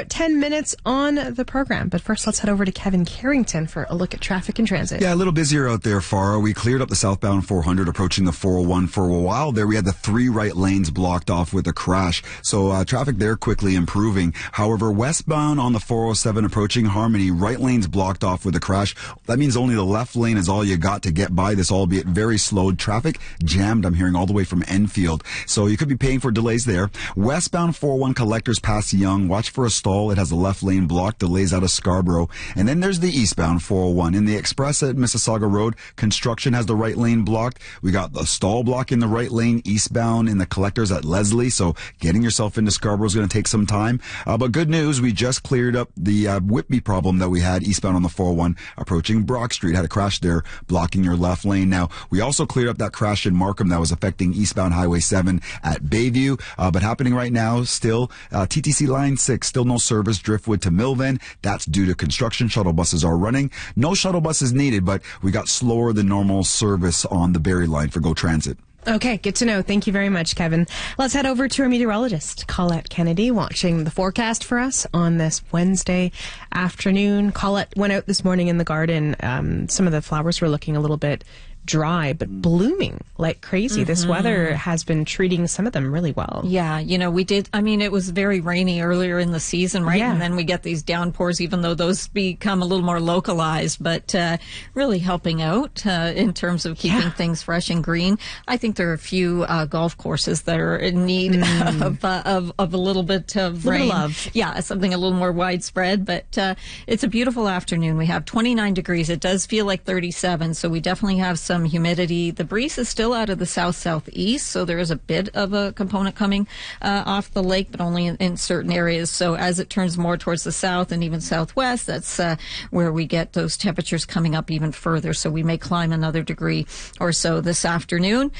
10 minutes on the program. But first, let's head over to Kevin Carrington for a look at traffic and transit. Yeah, a little busier out there, Farah. We cleared up the southbound 400 approaching the 401 for a while there. We had the 3 right lanes blocked off with a crash. So traffic there quickly improving. However, westbound on the 407 approaching Harmony, right lanes blocked off with a crash. That means only the left lane is all you got to get by this, albeit very slowed. Traffic jammed, I'm hearing, all the way from Enfield. So you could be paying for delays there. Westbound 401 collectors past Young. Watch for a stall. It has the left lane blocked. Delays out of Scarborough. And then there's the eastbound 401. In the express at Mississauga Road, construction has the right lane blocked. We got the stall block in the right lane eastbound in the collectors at Leslie. So getting yourself into Scarborough is going to take some time. But good news, we just cleared up the Whitby problem that we had eastbound on the 401 approaching Brock Street. Had a crash there blocking your left lane. Now, we also cleared up that crash in Markham that was affecting eastbound Highway 7 at Bayview. But happening right now still, TTC Line 6, still no service Driftwood to Milvan. That's due to construction. Shuttle buses are running. No shuttle buses needed, but we got slower than normal service on the Barrie line for GO Transit. Okay, good to know. Thank you very much, Kevin. Let's head over to our meteorologist, Colette Kennedy, watching the forecast for us on this Wednesday afternoon. Colette went out this morning in the garden. Some of the flowers were looking a little bit dry, but blooming like crazy. This weather has been treating some of them really well. Yeah, we did. I mean, it was very rainy earlier in the season, right? Yeah. And then we get these downpours, even though those become a little more localized, but really helping out in terms of keeping things fresh and green. I think there are a few golf courses that are in need of a little bit of rain. Love. Yeah, something a little more widespread, but it's a beautiful afternoon. We have 29 degrees. It does feel like 37, so we definitely have some humidity. The breeze is still out of the south-southeast, so there is a bit of a component coming off the lake, but only in certain areas. So as it turns more towards the south and even southwest, that's where we get those temperatures coming up even further. So we may climb another degree or so this afternoon.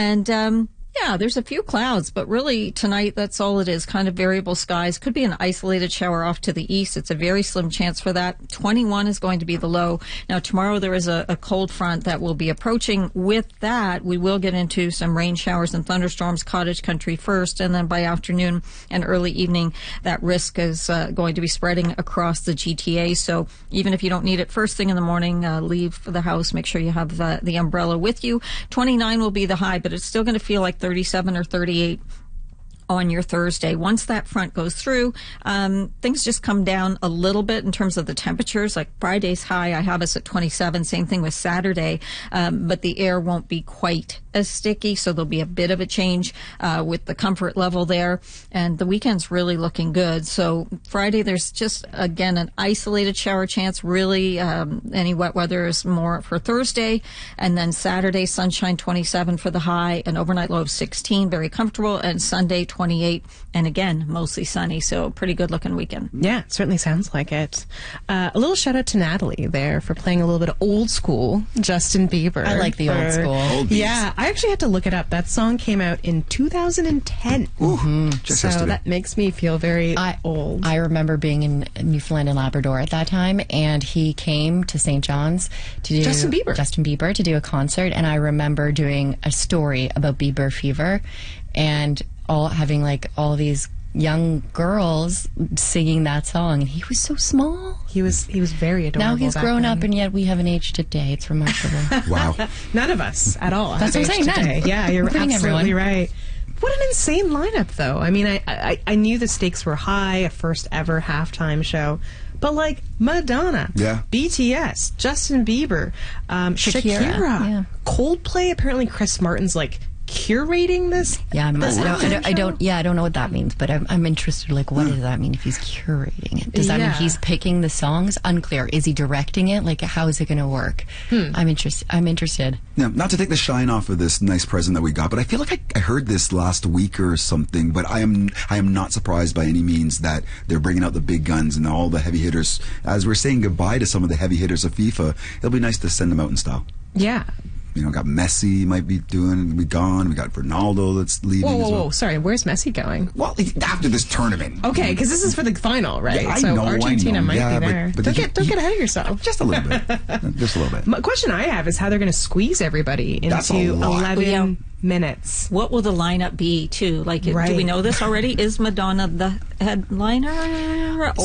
And yeah, there's a few clouds, but really tonight, that's all it is. Kind of variable skies. Could be an isolated shower off to the east. It's a very slim chance for that. 21 is going to be the low. Now, tomorrow there is a cold front that will be approaching. With that, we will get into some rain showers and thunderstorms, cottage country first, and then by afternoon and early evening, that risk is going to be spreading across the GTA. So even if you don't need it first thing in the morning, leave the house. Make sure you have the umbrella with you. 29 will be the high, but it's still going to feel like 37 or 38 on your Thursday. Once that front goes through, things just come down a little bit in terms of the temperatures. Like Friday's high, I have us at 27. Same thing with Saturday, but the air won't be quite as sticky, so there'll be a bit of a change with the comfort level there. And the weekend's really looking good. So Friday, there's just, again, an isolated shower chance. Really, any wet weather is more for Thursday. And then Saturday, sunshine 27 for the high, an overnight low of 16, very comfortable. And Sunday, 28, and again, mostly sunny, so pretty good looking weekend. Yeah, it certainly sounds like it. A little shout out to Natalie there for playing a little bit of old school Justin Bieber. I like the old school. Yeah, I actually had to look it up. That song came out in 2010. Just so yesterday. that makes me feel very old. I remember being in Newfoundland and Labrador at that time, and he came to St. John's to do Justin Bieber to do a concert, and I remember doing a story about Bieber fever, and having like all these young girls singing that song, and he was so small. He was very adorable. Now he's grown up, and yet we haven't aged today. It's remarkable. Wow. None of us at all. That's what I'm saying. Today. Yeah, you're Including absolutely everyone. right. What an insane lineup, though. I mean, I knew the stakes were high, a first ever halftime show. But like Madonna, BTS, Justin Bieber, Shakira, yeah. Coldplay. Apparently, Chris Martin's like curating this. Yeah, this I don't know what that means, but I'm interested. Like, what does that mean if he's curating it? Does that mean he's picking the songs? Unclear. Is he directing it? Like, how is it going to work? I'm interested. Now, not to take the shine off of this nice present that we got, but I feel like I heard this last week or something. But I am not surprised by any means that they're bringing out the big guns and all the heavy hitters. As we're saying goodbye to some of the heavy hitters of FIFA, it'll be nice to send them out in style. Yeah. Got Messi might be gone. We got Ronaldo that's leaving as well. Whoa. Sorry, where's Messi going? Well, after this tournament. Okay, because this is for the final, right? Yeah, I so know, Argentina might Yeah, be there. but Don't get ahead of yourself. Just a little bit. Just a little bit. The question I have is how they're going to squeeze everybody That's a into lot. 11 minutes. What will the lineup be, too? Like, do we know this already? Is Madonna the headliner?